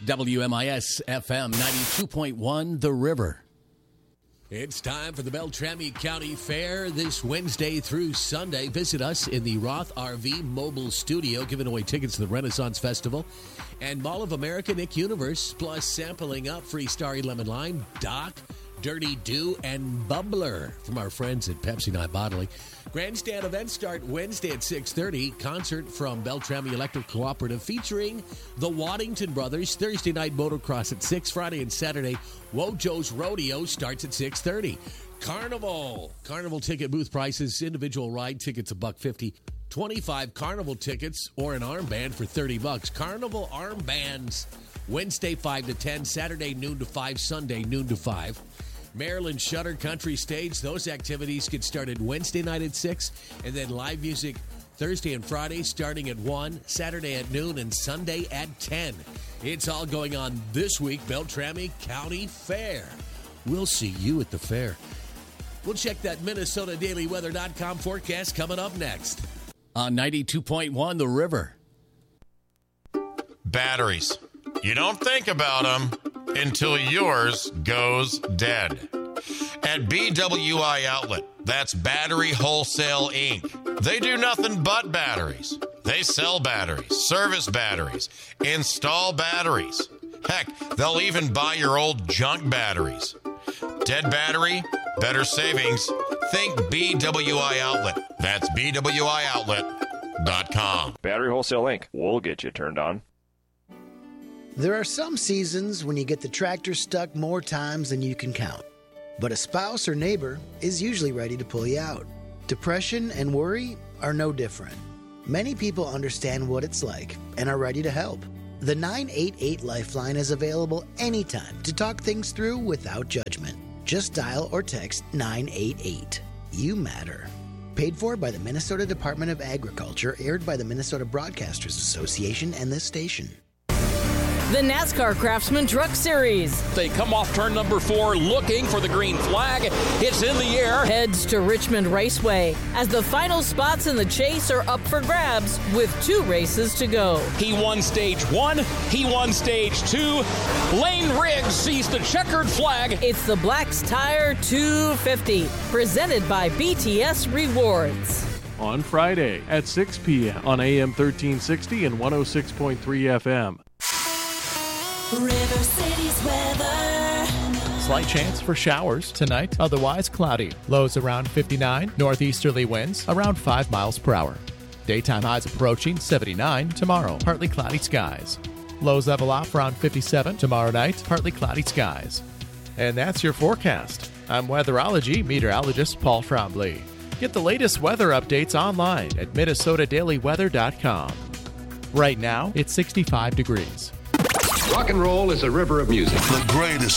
WMIS FM 92.1 The River. It's time for the Beltrami County Fair this Wednesday through Sunday. Visit us in the Roth RV Mobile Studio, giving away tickets to the Renaissance Festival and Mall of America Nick Universe, plus sampling up free Starry Lemon Lime, Doc, Dirty Dew, and Bubbler from our friends at Pepsi Night Bottling. Grandstand events start Wednesday at 6:30. Concert from Beltrami Electric Cooperative featuring the Waddington Brothers. Thursday night motocross at 6. Friday and Saturday, Wojo's Rodeo starts at 6:30. Carnival ticket booth prices. Individual ride tickets $1.50. 25 Carnival tickets or an armband for $30. Carnival armbands Wednesday 5 to 10. Saturday noon to 5. Sunday noon to 5. Maryland Shutter Country Stage. Those activities get started Wednesday night at 6, and then live music Thursday and Friday starting at 1, Saturday at noon, and Sunday at 10. It's all going on this week, Beltrami County Fair. We'll see you at the fair. We'll check that MinnesotaDailyWeather.com forecast coming up next. On 92.1 The River. Batteries. You don't think about them until yours goes dead. At BWI Outlet, that's Battery Wholesale Inc. They do nothing but batteries. They sell batteries, service batteries, install batteries. Heck, they'll even buy your old junk batteries. Dead battery, better savings. Think BWI Outlet. That's BWIOutlet.com. Battery Wholesale Inc. We'll get you turned on. There are some seasons when you get the tractor stuck more times than you can count. But a spouse or neighbor is usually ready to pull you out. Depression and worry are no different. Many people understand what it's like and are ready to help. The 988 Lifeline is available anytime to talk things through without judgment. Just dial or text 988. You matter. Paid for by the Minnesota Department of Agriculture, aired by the Minnesota Broadcasters Association and this station. The NASCAR Craftsman Truck Series. They come off turn number 4 looking for the green flag. It's in the air. Heads to Richmond Raceway as the final spots in the chase are up for grabs with 2 races to go. He won stage 1. He won stage 2. Lane Riggs sees the checkered flag. It's the Black's Tire 250, presented by BTS Rewards. On Friday at 6 p.m. on AM 1360 and 106.3 FM. River City's weather. Slight chance for showers tonight, otherwise cloudy. Lows around 59, northeasterly winds around 5 miles per hour. Daytime highs approaching 79 tomorrow, partly cloudy skies. Lows level off around 57 tomorrow night, partly cloudy skies. And that's your forecast. I'm weatherology meteorologist Paul Trombley. Get the latest weather updates online at MinnesotaDailyWeather.com. Right now, it's 65 degrees. Rock and roll is a river of music. The greatest